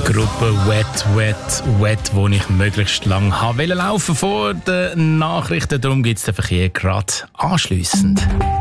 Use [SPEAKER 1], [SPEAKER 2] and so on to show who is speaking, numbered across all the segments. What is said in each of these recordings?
[SPEAKER 1] Gruppe Wet, Wet, Wet, wo ich möglichst lang wollte laufen vor den Nachrichten. Darum gibt es den Verkehr gerade anschliessend.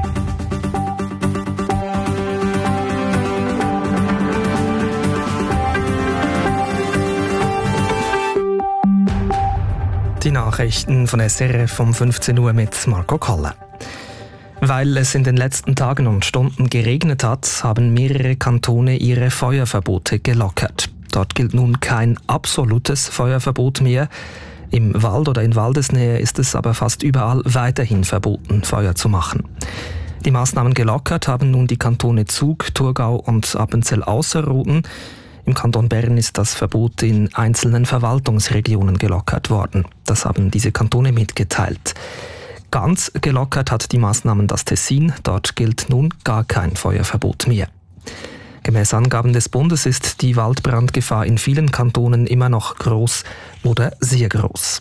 [SPEAKER 2] Die Nachrichten von SRF um 15 Uhr mit Marco Kalle. Weil es in den letzten Tagen und Stunden geregnet hat, haben mehrere Kantone ihre Feuerverbote gelockert. Dort gilt nun kein absolutes Feuerverbot mehr. Im Wald oder in Waldesnähe ist es aber fast überall weiterhin verboten, Feuer zu machen. Die Maßnahmen gelockert haben nun die Kantone Zug, Thurgau und Appenzell-Ausserrhoden. Im Kanton Bern ist das Verbot in einzelnen Verwaltungsregionen gelockert worden. Das haben diese Kantone mitgeteilt. Ganz gelockert hat die Maßnahmen das Tessin. Dort gilt nun gar kein Feuerverbot mehr. Gemäß Angaben des Bundes ist die Waldbrandgefahr in vielen Kantonen immer noch groß oder sehr groß.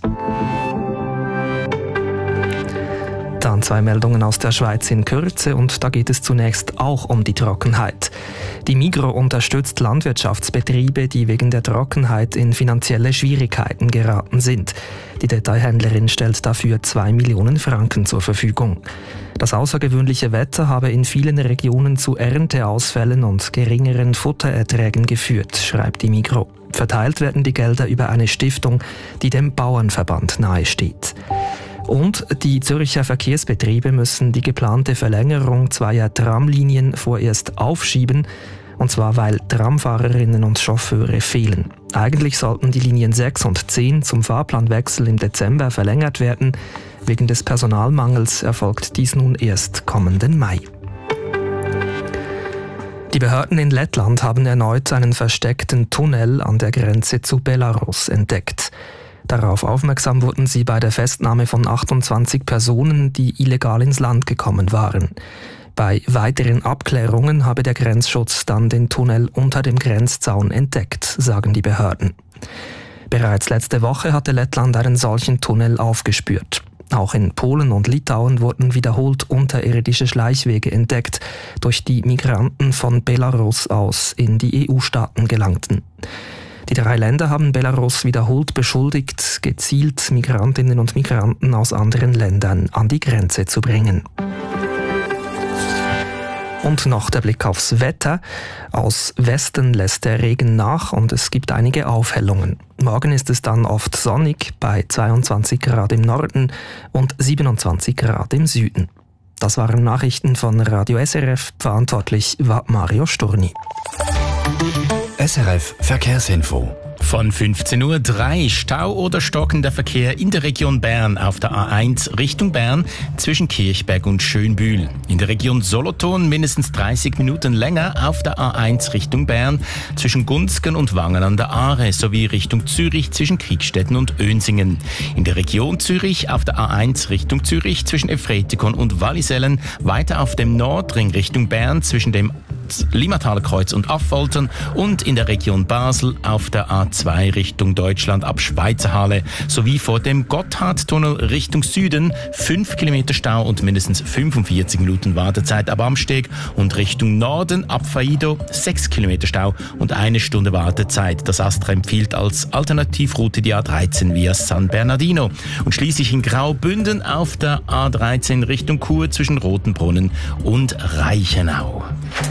[SPEAKER 2] Dann 2 Meldungen aus der Schweiz in Kürze und da geht es zunächst auch um die Trockenheit. Die Migros unterstützt Landwirtschaftsbetriebe, die wegen der Trockenheit in finanzielle Schwierigkeiten geraten sind. Die Detailhändlerin stellt dafür 2 Millionen Franken zur Verfügung. Das außergewöhnliche Wetter habe in vielen Regionen zu Ernteausfällen und geringeren Futtererträgen geführt, schreibt die Migros. Verteilt werden die Gelder über eine Stiftung, die dem Bauernverband nahesteht. Und die Zürcher Verkehrsbetriebe müssen die geplante Verlängerung 2 Tramlinien vorerst aufschieben, und zwar weil Tramfahrerinnen und Chauffeure fehlen. Eigentlich sollten die Linien 6 und 10 zum Fahrplanwechsel im Dezember verlängert werden. Wegen des Personalmangels erfolgt dies nun erst kommenden Mai. Die Behörden in Lettland haben erneut einen versteckten Tunnel an der Grenze zu Belarus entdeckt. Darauf aufmerksam wurden sie bei der Festnahme von 28 Personen, die illegal ins Land gekommen waren. Bei weiteren Abklärungen habe der Grenzschutz dann den Tunnel unter dem Grenzzaun entdeckt, sagen die Behörden. Bereits letzte Woche hatte Lettland einen solchen Tunnel aufgespürt. Auch in Polen und Litauen wurden wiederholt unterirdische Schleichwege entdeckt, durch die Migranten von Belarus aus in die EU-Staaten gelangten. Die 3 Länder haben Belarus wiederholt beschuldigt, gezielt Migrantinnen und Migranten aus anderen Ländern an die Grenze zu bringen. Und noch der Blick aufs Wetter. Aus Westen lässt der Regen nach und es gibt einige Aufhellungen. Morgen ist es dann oft sonnig bei 22 Grad im Norden und 27 Grad im Süden. Das waren Nachrichten von Radio SRF. Verantwortlich war Mario Sturni.
[SPEAKER 3] SRF Verkehrsinfo.
[SPEAKER 1] Von 15.03 Uhr Stau oder stockender Verkehr in der Region Bern auf der A1 Richtung Bern zwischen Kirchberg und Schönbühl. In der Region Solothurn mindestens 30 Minuten länger auf der A1 Richtung Bern zwischen Gunzgen und Wangen an der Aare sowie Richtung Zürich zwischen Kriegstetten und Önsingen. In der Region Zürich auf der A1 Richtung Zürich zwischen Efretikon und Wallisellen, weiter auf dem Nordring Richtung Bern zwischen dem Limmataler Kreuz und Affoltern und in der Region Basel auf der A2 Richtung Deutschland ab Schweizerhalle sowie vor dem Gotthardtunnel Richtung Süden 5 Kilometer Stau und mindestens 45 Minuten Wartezeit ab Amsteg und Richtung Norden ab Faido 6 Kilometer Stau und 1 Stunde Wartezeit. Das ASTRA empfiehlt als Alternativroute die A13 via San Bernardino. Und schließlich in Graubünden auf der A13 Richtung Chur zwischen Rotenbrunnen und Reichenau.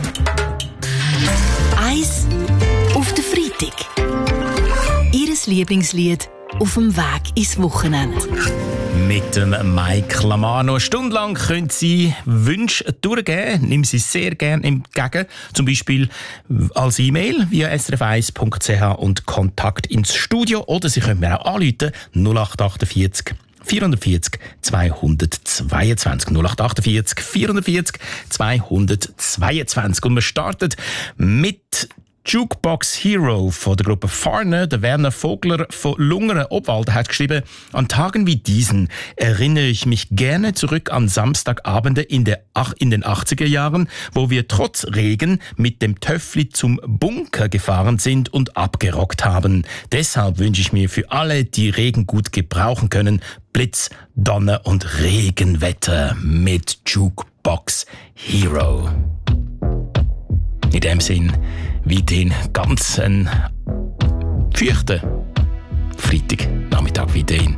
[SPEAKER 4] Eis auf den Freitag. Ihres Lieblingslied auf dem Weg ins Wochenende.
[SPEAKER 1] Mit dem Mike Lamano. Stundenlang können Sie Wünsche durchgeben. Nehmen Sie sehr gerne entgegen. Zum Beispiel als E-Mail via srf1.ch und Kontakt ins Studio. Oder Sie können mir auch anrufen 0848 440 222 0848 440 222. Und wir starten mit Jukebox Hero von der Gruppe Farne. Der Werner Vogler von Lungeren Obwalden hat geschrieben: An Tagen wie diesen erinnere ich mich gerne zurück an Samstagabende in den 80er Jahren, wo wir trotz Regen mit dem Töffli zum Bunker gefahren sind und abgerockt haben. Deshalb wünsche ich mir für alle, die Regen gut gebrauchen können, Blitz, Donner und Regenwetter mit Jukebox Hero. In dem Sinn, wie den ganzen fürchten. Freitag Nachmittag wieder in